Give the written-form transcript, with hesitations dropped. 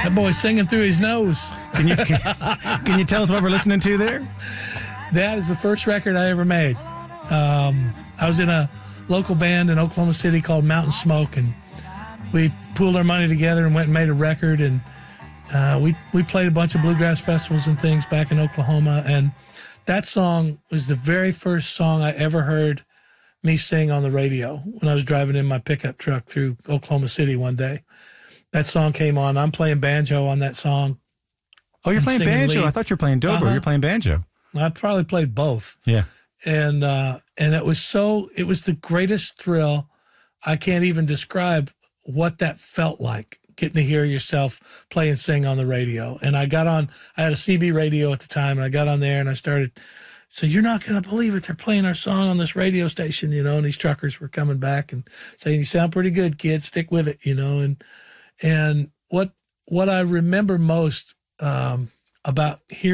That boy's singing through his nose. Can you tell us what we're listening to there? That is the first record I ever made. I was in a local band in Oklahoma City called Mountain Smoke, and we pooled our money together and went and made a record, and we played a bunch of bluegrass festivals and things back in Oklahoma, and that song was the very first song I ever heard me sing on the radio when I was driving in my pickup truck through Oklahoma City one day. That song came on. I'm playing banjo on that song. Oh, you're playing banjo? lead. I thought you were playing dobro. Uh-huh. You're playing banjo. I probably played both. Yeah. And it was the greatest thrill. I can't even describe what that felt like, getting to hear yourself play and sing on the radio. And I had a CB radio at the time, and I got on there and I started, so you're not going to believe it. They're playing our song on this radio station, and these truckers were coming back and saying, you sound pretty good, kid, stick with it, and what I remember most about hearing